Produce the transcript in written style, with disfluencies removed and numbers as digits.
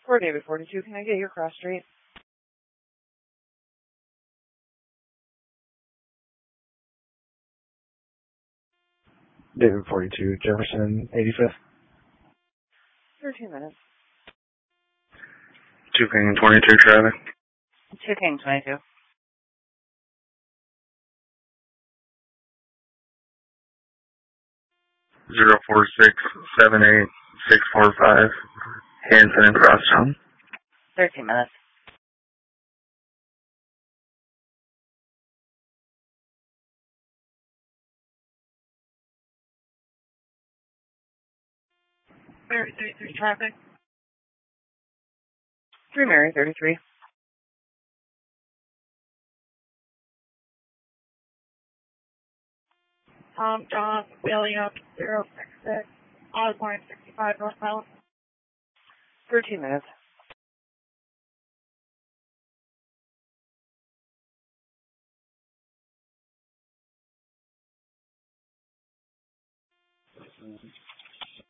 For David 42, can I get your cross street? David 42, Jefferson 85th. 13 minutes. 2 King 22 traffic. 2 King 22. 04678 Hanson and Crosstown. 13 minutes. Mary 33 traffic. 3 Mary 33. Tom John William 066 Osborne 65 northbound. 13 minutes.